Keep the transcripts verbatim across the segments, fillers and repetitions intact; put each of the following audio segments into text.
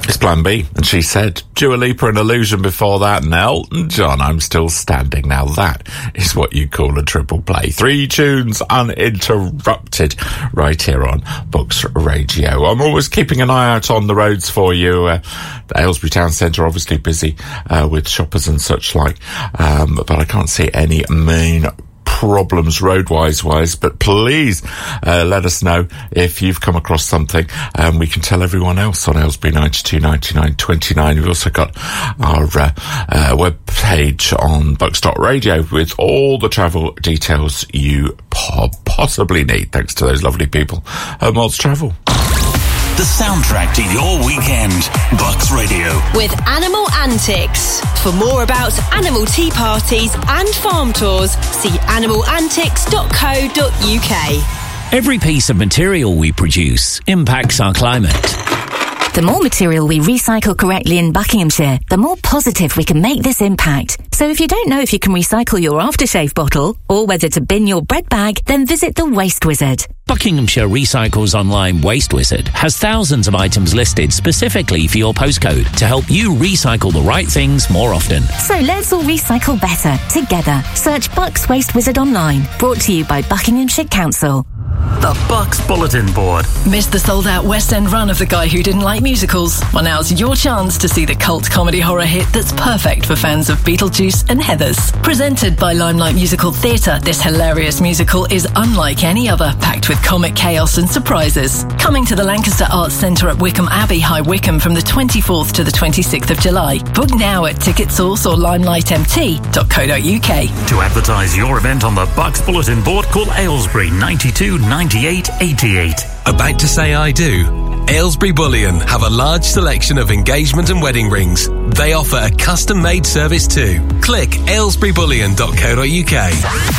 It's Plan B, and she said, Dua Lipa and Illusion before that, and Elton John, I'm Still Standing. Now that is what you call a triple play. Three tunes uninterrupted right here on Bucks Radio. I'm always keeping an eye out on the roads for you. Uh, the Aylesbury Town Centre obviously busy uh, with shoppers and such like, um, but I can't see any main problems road-wise wise, but please uh, let us know if you've come across something, and um, we can tell everyone else on Aylesbury ninety-two ninety-nine twenty-nine. We've also got our uh, uh, web page on bucks dot radio with all the travel details you po- possibly need, thanks to those lovely people at Mods Travel. The soundtrack to your weekend. Bucks Radio. With Animal Antics. For more about animal tea parties and farm tours, see animal antics dot co dot uk. Every piece of material we produce impacts our climate. The more material we recycle correctly in Buckinghamshire, the more positive we can make this impact. So if you don't know if you can recycle your aftershave bottle or whether to bin your bread bag, then visit the Waste Wizard. Buckinghamshire Recycles Online Waste Wizard has thousands of items listed specifically for your postcode to help you recycle the right things more often. So let's all recycle better together. Search Bucks Waste Wizard online. Brought to you by Buckinghamshire Council. The Bucks Bulletin Board. Missed the sold-out West End run of The Guy Who Didn't Like Musicals? Well, now's your chance to see the cult comedy horror hit that's perfect for fans of Beetlejuice and Heathers. Presented by Limelight Musical Theatre, this hilarious musical is unlike any other, packed with comic chaos and surprises. Coming to the Lancaster Arts Centre at Wickham Abbey, High Wycombe from the twenty-fourth to the twenty-sixth of July. Book now at ticket source or limelight m t dot co dot u k. To advertise your event on the Bucks Bulletin Board, call Aylesbury ninety-two ninety-eight eighty-eight. About to say I do? Aylesbury Bullion have a large selection of engagement and wedding rings. They offer a custom-made service too. Click aylesbury bullion dot co dot u k.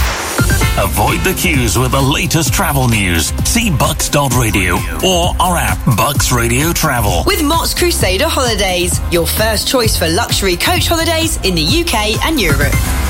Avoid the queues with the latest travel news. See bucks dot radio or our app Bucks Radio Travel. With Mott's Crusader Holidays, your first choice for luxury coach holidays in the U K and Europe.